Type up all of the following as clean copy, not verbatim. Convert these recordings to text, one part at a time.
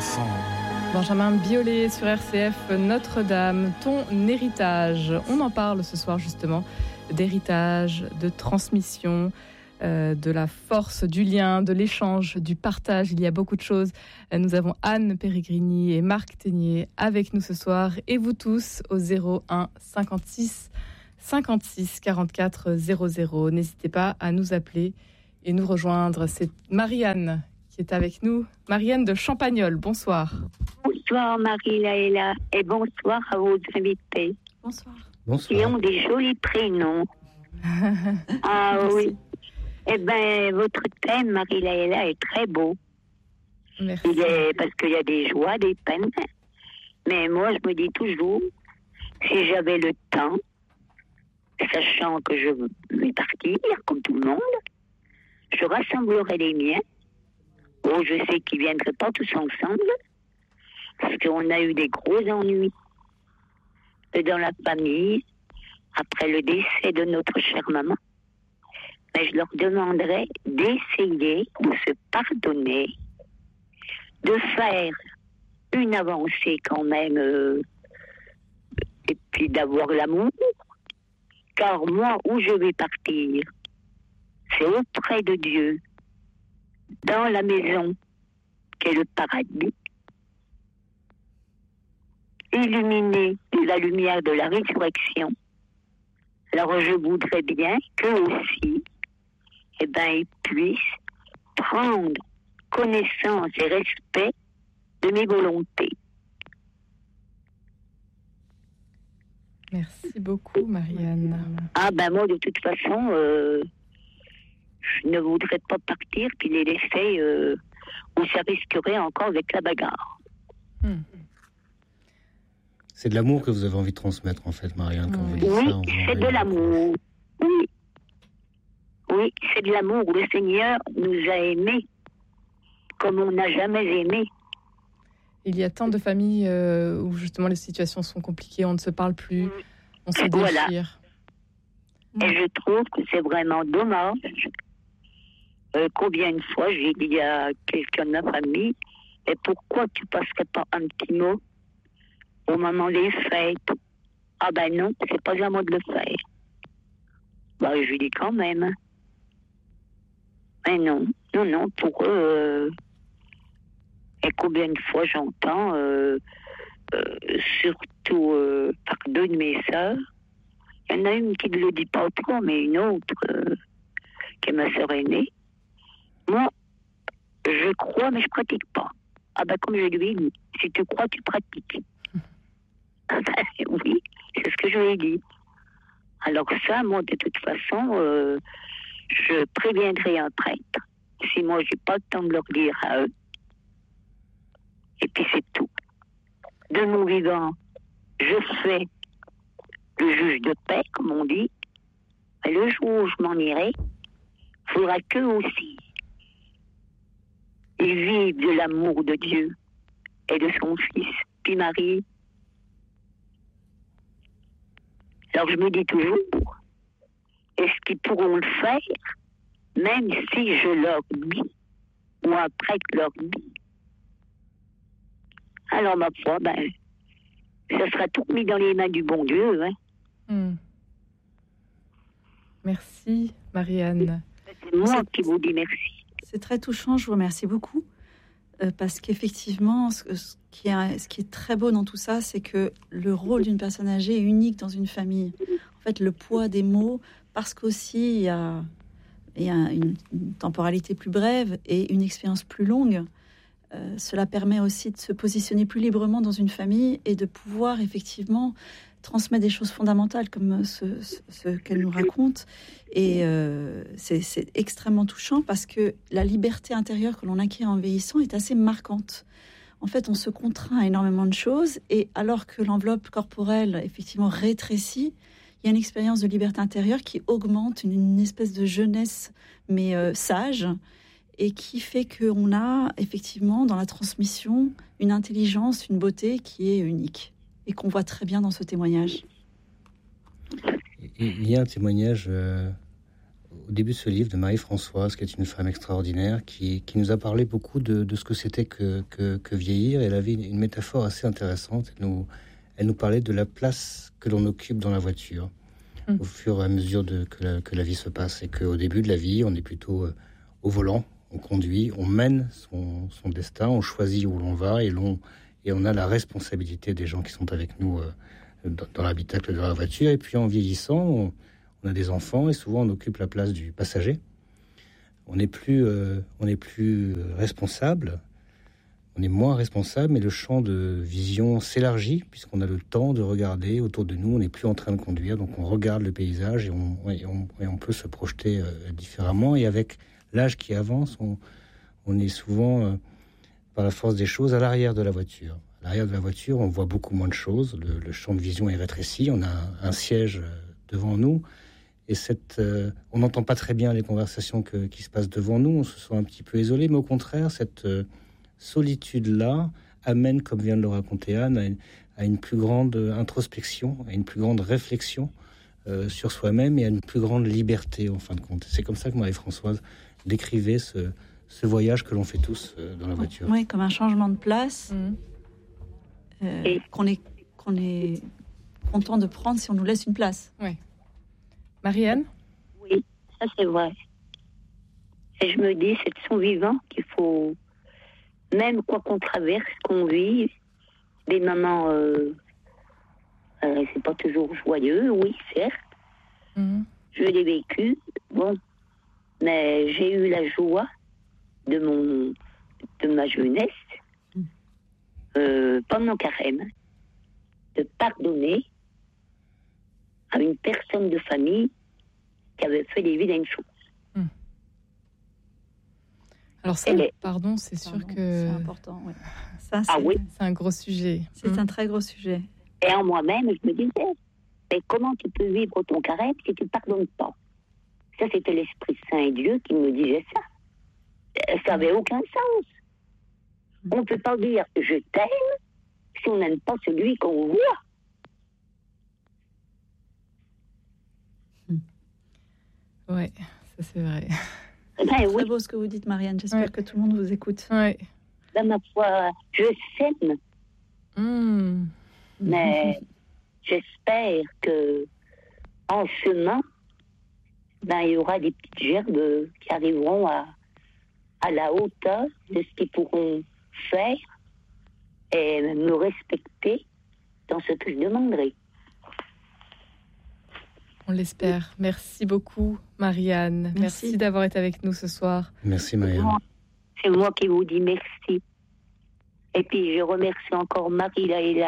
enfant. Benjamin Biolay sur RCF, Notre-Dame, ton héritage. On en parle ce soir justement d'héritage, de transmission, de la force du lien, de l'échange, du partage. Il y a beaucoup de choses. Nous avons Anne Péregrini et Marc Ténier avec nous ce soir. Et vous tous au 01 56 56 44 00. N'hésitez pas à nous appeler et nous rejoindre. C'est Marianne qui est avec nous. Marianne de Champagnole, bonsoir. Bonsoir Marie-Laëla et bonsoir à vos invités. Bonsoir. Qui ont des jolis prénoms. Ah oui. Eh bien, votre thème, Marie-Laëla, est très beau. Merci. Parce qu'il y a des joies, des peines. Mais moi, je me dis toujours, si j'avais le temps, sachant que je vais partir, comme tout le monde, je rassemblerais les miens. Oh, je sais qu'ils ne viendraient pas tous ensemble, parce qu'on a eu des gros ennuis dans la famille, après le décès de notre chère maman. Mais je leur demanderais d'essayer de se pardonner, de faire une avancée quand même, et puis d'avoir l'amour. Car moi, où je vais partir, c'est auprès de Dieu, dans la maison, qui est le paradis, illuminé de la lumière de la résurrection. Alors je voudrais bien qu'eux aussi, ils puissent prendre connaissance et respect de mes volontés. Merci beaucoup, Marianne. Ah moi, de toute façon, je ne voudrais pas partir puis les laisser où ça risquerait encore avec la bagarre. C'est de l'amour que vous avez envie de transmettre, en fait, Marianne, quand vous dites oui, ça. C'est de l'amour. Oui, c'est de l'amour. Le Seigneur nous a aimés comme on n'a jamais aimé. Il y a tant de familles où justement les situations sont compliquées, on ne se parle plus, on se déchire. Et je trouve que c'est vraiment dommage. Combien de fois j'ai dit à quelqu'un de ma famille, et pourquoi tu passerais pas un petit mot au moment des fêtes? Ah non, c'est pas à moi de le faire. Je lui dis quand même. Mais non, pour eux, et combien de fois j'entends, surtout par deux de mes sœurs, il y en a une qui ne le dit pas trop, mais une autre, qui est ma sœur aînée. Moi, je crois, mais je pratique pas. Comme je lui ai dit, si tu crois, tu pratiques. Oui, c'est ce que je lui ai dit. Alors ça, moi, de toute façon, je préviendrai un prêtre. Si moi, j'ai pas le temps de leur dire à eux. Et puis c'est tout. De mon vivant, je fais le juge de paix, comme on dit. Et le jour où je m'en irai, il faudra qu'eux aussi, ils vivent de l'amour de Dieu et de son Fils, puis Marie. Alors je me dis toujours, est-ce qu'ils pourront le faire, même si je leur dis, ou un prêtre leur dit? Alors ma foi, ça sera tout mis dans les mains du bon Dieu. Merci, Marianne. C'est moi qui vous dis merci. C'est très touchant, je vous remercie beaucoup. Parce qu'effectivement, ce qui est très beau dans tout ça, c'est que le rôle d'une personne âgée est unique dans une famille. En fait, le poids des mots, parce qu'aussi il y a une temporalité plus brève et une expérience plus longue, cela permet aussi de se positionner plus librement dans une famille et de pouvoir effectivement transmettre des choses fondamentales comme ce qu'elle nous raconte. Et c'est extrêmement touchant parce que la liberté intérieure que l'on acquiert en vieillissant est assez marquante. En fait, on se contraint à énormément de choses et alors que l'enveloppe corporelle effectivement rétrécit, il y a une expérience de liberté intérieure qui augmente, une espèce de jeunesse mais sage, et qui fait qu'on a effectivement dans la transmission une intelligence, une beauté qui est unique et qu'on voit très bien dans ce témoignage. Il y a un témoignage au début de ce livre de Marie-Françoise, qui est une femme extraordinaire, qui nous a parlé beaucoup de ce que c'était que vieillir. Elle avait une métaphore assez intéressante. Elle nous parlait de la place que l'on occupe dans la voiture au fur et à mesure que la vie se passe. Et qu'au début de la vie, on est plutôt au volant, on conduit, on mène son destin, on choisit où l'on va et on a la responsabilité des gens qui sont avec nous dans l'habitacle de la voiture. Et puis en vieillissant, on a des enfants et souvent on occupe la place du passager. On n'est plus responsable, on est moins responsable, mais le champ de vision s'élargit puisqu'on a le temps de regarder autour de nous. On n'est plus en train de conduire, donc on regarde le paysage et on peut se projeter différemment. Et avec l'âge qui avance, on est souvent, par la force des choses, à l'arrière de la voiture. À l'arrière de la voiture, on voit beaucoup moins de choses. Le champ de vision est rétréci. On a un siège devant nous. Et on n'entend pas très bien les conversations qui se passent devant nous. On se sent un petit peu isolé. Mais au contraire, cette solitude-là amène, comme vient de le raconter Anne, à une plus grande introspection, à une plus grande réflexion sur soi-même et à une plus grande liberté, en fin de compte. C'est comme ça que Marie-Françoise décrivait ce voyage que l'on fait tous dans la voiture. Oui, comme un changement de place qu'on est content de prendre si on nous laisse une place. Oui. Marianne ? Oui, ça c'est vrai. Et je me dis, c'est de son vivant qu'il faut, même quoi qu'on traverse, qu'on vit, des moments, c'est pas toujours joyeux, oui, certes. Je l'ai vécu, bon, mais j'ai eu la joie de ma jeunesse, pendant mon carême, de pardonner à une personne de famille qui avait fait des vilaines choses. Alors ça, pardon, c'est sûr que... C'est important, oui. Ça, c'est un gros sujet. C'est un très gros sujet. Et en moi-même, je me disais, mais comment tu peux vivre ton carême si tu ne pardonnes pas? Ça, c'était l'Esprit Saint et Dieu qui me disait ça. Ça n'avait aucun sens. On ne peut pas dire « je t'aime » si on n'aime pas celui qu'on voit. Oui, ça c'est vrai. Ben, C'est oui. très beau ce que vous dites, Marianne. J'espère que tout le monde vous écoute. Oui. Ben, ma foi, je s'aime. Mais j'espère que en chemin, ben, il y aura des petites gerbes qui arriveront à la hauteur de ce qu'ils pourront faire et me respecter dans ce que je demanderai. On l'espère. Merci beaucoup, Marianne. Merci d'avoir été avec nous ce soir. Merci, Marianne. C'est moi qui vous dis merci. Et puis, je remercie encore Marie-Laëla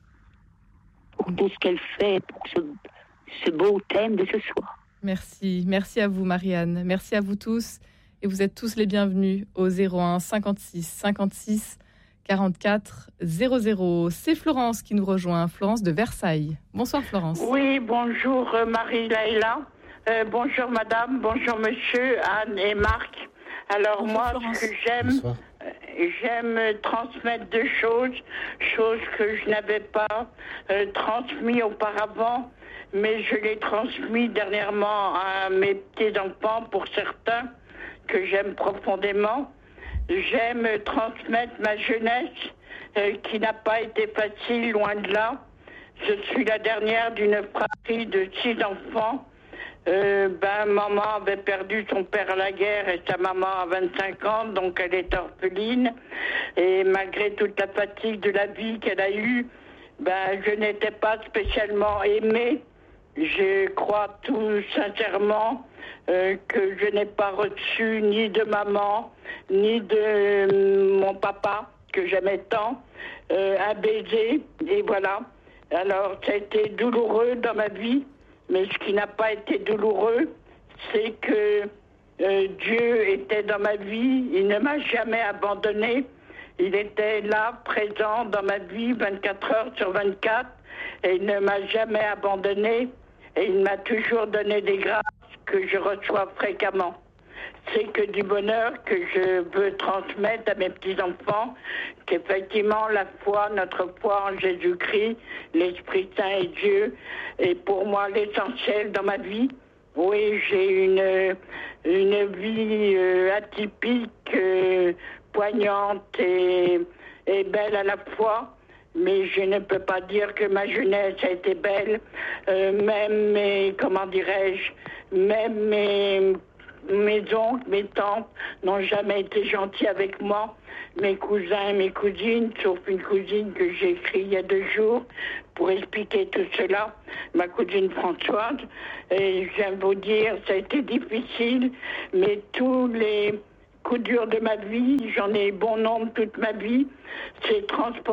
pour tout ce qu'elle fait pour ce beau thème de ce soir. Merci. Merci à vous, Marianne. Merci à vous tous. Et vous êtes tous les bienvenus au 01 56 56 44 00. C'est Florence qui nous rejoint, Florence de Versailles. Bonsoir Florence. Oui, bonjour Marie-Laëla. Bonjour madame, bonjour monsieur, Anne et Marc. Alors bonjour, moi, Florence. Ce que j'aime transmettre deux choses que je n'avais pas transmis auparavant, mais je l'ai transmis dernièrement à mes petits-enfants pour certains que j'aime profondément. J'aime transmettre ma jeunesse qui n'a pas été facile, loin de là. Je suis la dernière d'une fratrie de 6 enfants. Maman avait perdu son père à la guerre et sa maman à 25 ans, donc elle est orpheline. Et malgré toute la fatigue de la vie qu'elle a eue, je n'étais pas spécialement aimée. Je crois tout sincèrement que je n'ai pas reçu ni de maman, ni de mon papa, que j'aimais tant, un baiser, et voilà. Alors, ça a été douloureux dans ma vie, mais ce qui n'a pas été douloureux, c'est que Dieu était dans ma vie, il ne m'a jamais abandonnée, il était là, présent dans ma vie, 24 heures sur 24, et il ne m'a jamais abandonnée, et il m'a toujours donné des grâces que je reçois fréquemment. C'est que du bonheur que je veux transmettre à mes petits-enfants, qu'effectivement la foi, notre foi en Jésus-Christ, l'Esprit Saint et Dieu est pour moi l'essentiel dans ma vie, Oui, j'ai une vie atypique, poignante et belle à la fois. Mais je ne peux pas dire que ma jeunesse a été belle. Même mes oncles, mes tantes n'ont jamais été gentils avec moi. Mes cousins et mes cousines, sauf une cousine que j'ai écrite il y a 2 jours pour expliquer tout cela, ma cousine Françoise. Et j'aime vous dire, ça a été difficile, mais tous les coups durs de ma vie, j'en ai bon nombre toute ma vie, c'est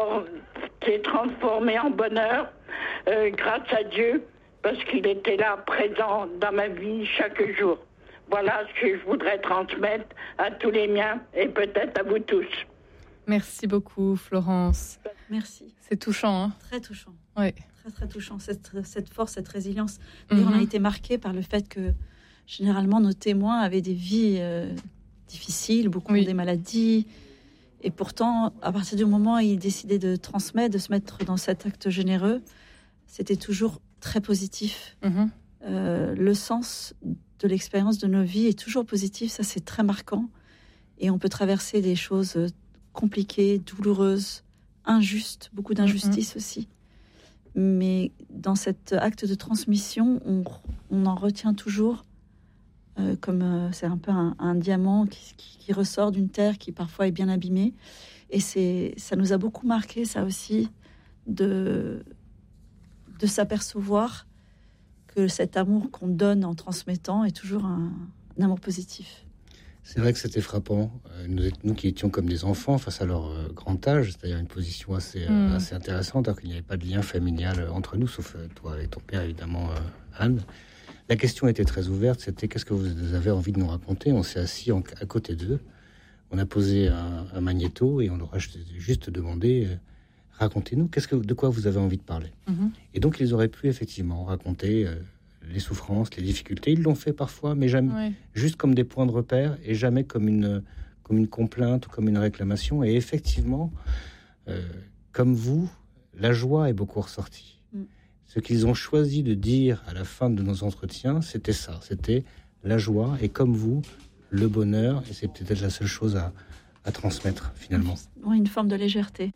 transformé en bonheur grâce à Dieu, parce qu'il était là, présent dans ma vie chaque jour. Voilà ce que je voudrais transmettre à tous les miens et peut-être à vous tous. Merci beaucoup, Florence. Merci. C'est touchant, hein ? Très touchant. Oui. Très, très touchant, cette force, cette résilience. D'ailleurs, on a été marqué par le fait que, généralement, nos témoins avaient des vies difficiles, beaucoup ont des maladies. Et pourtant, à partir du moment où ils décidaient de transmettre, de se mettre dans cet acte généreux, c'était toujours très positif. Le sens de l'expérience de nos vies est toujours positif, ça c'est très marquant. Et on peut traverser des choses compliquées, douloureuses, injustes, beaucoup d'injustice aussi. Mais dans cet acte de transmission, on en retient toujours comme c'est un peu un diamant qui ressort d'une terre qui parfois est bien abîmée. Et ça nous a beaucoup marqué, ça aussi, de s'apercevoir que cet amour qu'on donne en transmettant est toujours un amour positif. C'est vrai que c'était frappant. Nous qui étions comme des enfants face à leur grand âge, c'est-à-dire une position assez intéressante, alors qu'il n'y avait pas de lien familial entre nous, sauf toi et ton père, évidemment, Anne. La question était très ouverte, c'était qu'est-ce que vous avez envie de nous raconter ? On s'est assis à côté d'eux, on a posé un magnéto et on leur a juste demandé racontez-nous, de quoi vous avez envie de parler ? Et donc ils auraient pu effectivement raconter les souffrances, les difficultés. Ils l'ont fait parfois, mais jamais juste comme des points de repère et jamais comme une complainte ou comme une réclamation. Et effectivement, comme vous, la joie est beaucoup ressortie. Ce qu'ils ont choisi de dire à la fin de nos entretiens, c'était ça, c'était la joie et comme vous, le bonheur. Et c'est peut-être la seule chose à transmettre finalement. Oui, une forme de légèreté.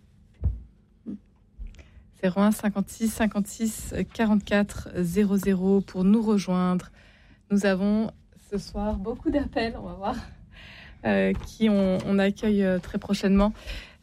01 56 56 44 00 pour nous rejoindre. Nous avons ce soir beaucoup d'appels, on va voir, qui on accueille très prochainement.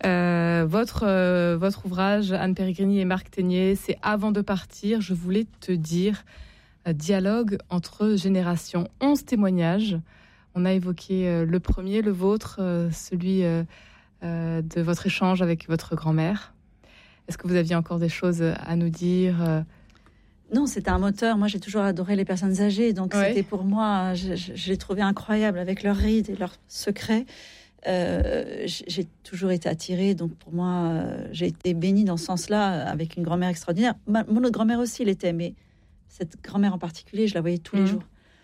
Votre ouvrage, Anne Péregrini et Marc Ténier, c'est Avant de partir, je voulais te dire, dialogue entre générations. 11 témoignages. On a évoqué le premier, le vôtre, celui de votre échange avec votre grand-mère. Est-ce que vous aviez encore des choses à nous dire ? Non, c'était un moteur. Moi, j'ai toujours adoré les personnes âgées. Donc, c'était pour moi, je les trouvais incroyables avec leurs rides et leurs secrets. J'ai toujours été attirée. Donc, pour moi, j'ai été bénie dans ce sens-là avec une grand-mère extraordinaire. Mon autre grand-mère aussi l'était, mais cette grand-mère en particulier, je la voyais tous les jours.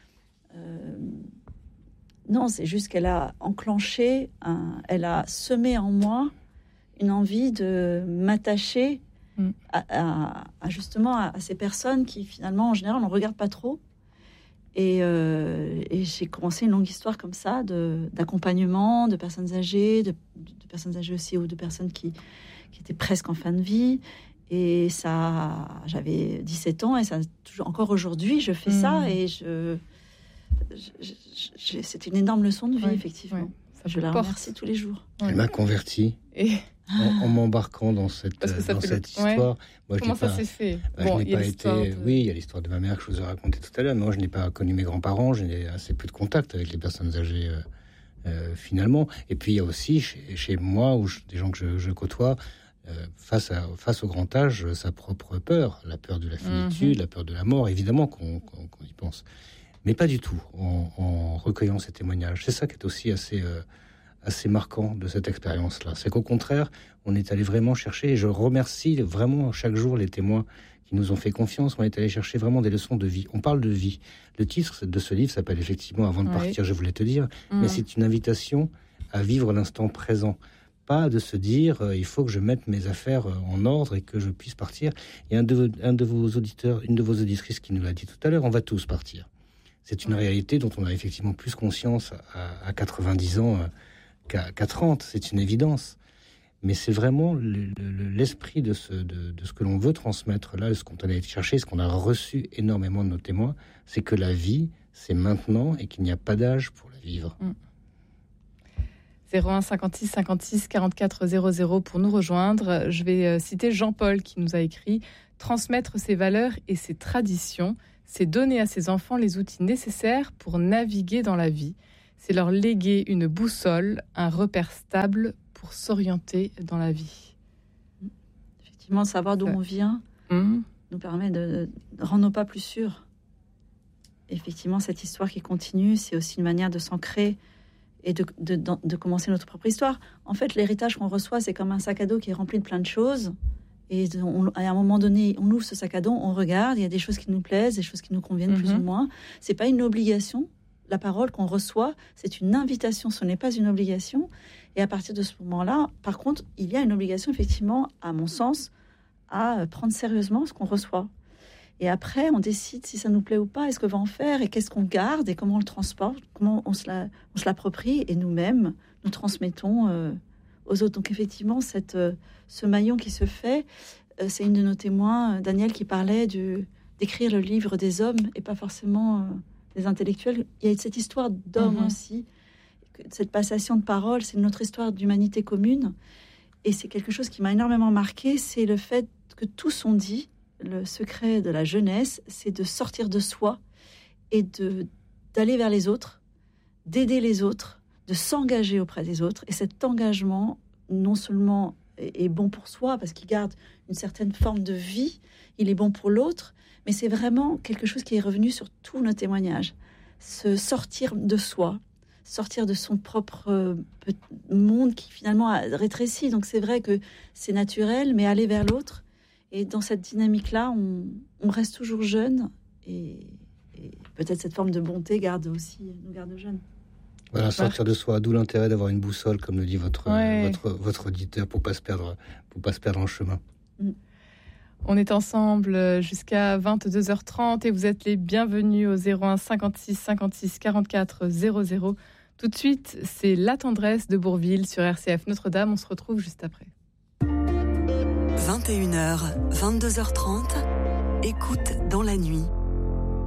Non, c'est juste qu'elle a enclenché, elle a semé en moi une envie de m'attacher justement à ces personnes qui finalement en général on ne regarde pas trop et j'ai commencé une longue histoire comme ça d'accompagnement de personnes âgées, de personnes âgées aussi ou de personnes qui étaient presque en fin de vie et ça, j'avais 17 ans et ça toujours encore aujourd'hui je fais ça et c'est une énorme leçon de vie effectivement. Je la remercie tous les jours. Elle m'a converti. En m'embarquant dans cette histoire. Moi, comment ça s'est fait ? Oui, il y a l'histoire de ma mère que je vous ai racontée tout à l'heure. Moi, je n'ai pas connu mes grands-parents. J'ai assez peu de contact avec les personnes âgées, finalement. Et puis, il y a aussi, chez moi, des gens que je côtoie, face au grand âge, sa propre peur. La peur de la finitude, la peur de la mort, évidemment qu'on y pense. Mais pas du tout en recueillant ces témoignages. C'est ça qui est aussi assez marquant de cette expérience-là. C'est qu'au contraire, on est allé vraiment chercher, et je remercie vraiment chaque jour les témoins qui nous ont fait confiance, on est allé chercher vraiment des leçons de vie. On parle de vie. Le titre de ce livre s'appelle effectivement « Avant de partir, je voulais te dire », mais c'est une invitation à vivre l'instant présent. Pas de se dire il faut que je mette mes affaires en ordre et que je puisse partir. Il y a une de vos auditrices qui nous l'a dit tout à l'heure, on va tous partir. C'est une réalité dont on a effectivement plus conscience à 90 ans qu'à 30, c'est une évidence. Mais c'est vraiment l'esprit de ce que l'on veut transmettre là, ce qu'on est allé chercher, ce qu'on a reçu énormément de nos témoins, c'est que la vie, c'est maintenant et qu'il n'y a pas d'âge pour la vivre. 01 56 56 44 00 pour nous rejoindre. Je vais citer Jean-Paul qui nous a écrit « Transmettre ses valeurs et ses traditions, c'est donner à ses enfants les outils nécessaires pour naviguer dans la vie. C'est leur léguer une boussole, un repère stable pour s'orienter dans la vie. » Effectivement, savoir d'où on vient nous permet de rendre nos pas plus sûrs. Effectivement, cette histoire qui continue, c'est aussi une manière de s'ancrer et de commencer notre propre histoire. En fait, l'héritage qu'on reçoit, c'est comme un sac à dos qui est rempli de plein de choses. Et à un moment donné, on ouvre ce sac à dos, on regarde, il y a des choses qui nous plaisent, des choses qui nous conviennent plus ou moins. C'est pas une obligation. La parole qu'on reçoit, c'est une invitation, ce n'est pas une obligation. Et à partir de ce moment-là, par contre, il y a une obligation, effectivement, à mon sens, à prendre sérieusement ce qu'on reçoit. Et après, on décide si ça nous plaît ou pas, est-ce qu'on va en faire, et qu'est-ce qu'on garde, et comment on le transporte, comment on se l'approprie, et nous-mêmes, nous transmettons aux autres. Donc effectivement, ce maillon qui se fait, c'est une de nos témoins, Daniel, qui parlait d'écrire le livre des hommes, et pas forcément des intellectuels. Il y a cette histoire d'hommes aussi, cette passation de parole, c'est notre histoire d'humanité commune, et c'est quelque chose qui m'a énormément marqué, c'est le fait que tous ont dit, le secret de la jeunesse, c'est de sortir de soi et d'aller vers les autres, d'aider les autres, de s'engager auprès des autres. Et cet engagement, non seulement est bon pour soi, parce qu'il garde une certaine forme de vie, il est bon pour l'autre, mais c'est vraiment quelque chose qui est revenu sur tous nos témoignages. Se sortir de soi, sortir de son propre monde qui finalement a rétréci. Donc c'est vrai que c'est naturel, mais aller vers l'autre. Et dans cette dynamique-là, on reste toujours jeune et peut-être cette forme de bonté nous garde jeunes. Voilà, sortir de soi, d'où l'intérêt d'avoir une boussole, comme le dit votre auditeur, pour pas se perdre en chemin. On est ensemble jusqu'à 22h30 et vous êtes les bienvenus au 01 56 56 44 00. Tout de suite, c'est La Tendresse de Bourvil sur RCF Notre-Dame. On se retrouve juste après. 21h, 22h30, écoute dans la nuit.